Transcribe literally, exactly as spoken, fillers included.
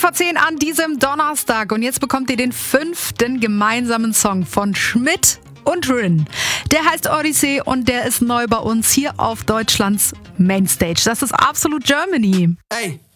vor zehn an diesem Donnerstag. Und jetzt bekommt ihr den fünften gemeinsamen Song von Schmidt und Rin. Der heißt Odyssey und der ist neu bei uns hier auf Deutschlands Mainstage. Das ist Absolut Germany. Ey.